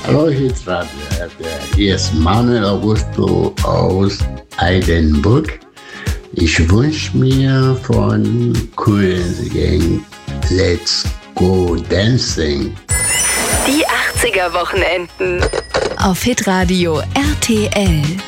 Hallo Hitradio, hier ist Manuel Augusto aus Eidenburg. Ich wünsche mir von Kool and the Gang Let's Go Dancing. Die 80er Wochenenden auf Hitradio RTL.